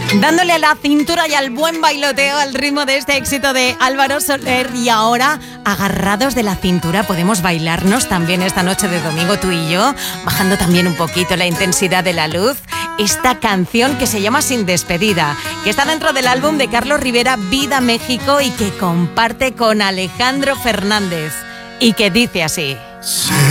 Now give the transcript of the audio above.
Dándole a la cintura y al buen bailoteo al ritmo de este éxito de Álvaro Soler. Y ahora, agarrados de la cintura, podemos bailarnos también esta noche de domingo tú y yo, bajando también un poquito la intensidad de la luz. Esta canción que se llama Sin Despedida, que está dentro del álbum de Carlos Rivera, Vida México, y que comparte con Alejandro Fernández. Y que dice así.